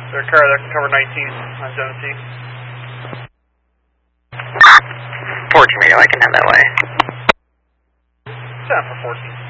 Their car that can cover 19 on 17. 14 radio, I can head that way. 10 for 14.